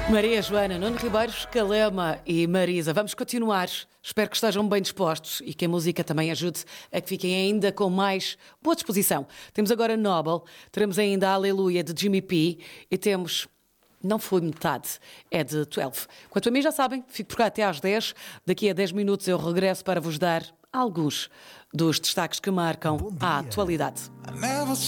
Maria Joana, Nuno Ribeiros, Calema e Marisa. Vamos continuar. Espero que estejam bem dispostos e que a música também ajude a que fiquem ainda com mais boa disposição. Temos agora Nobel, teremos ainda a Aleluia de Jimmy P e temos Não Foi Metade, é de 12. Quanto a mim, já sabem, fico por cá até às 10. Daqui a 10 minutos eu regresso para vos dar alguns dos destaques que marcam a atualidade.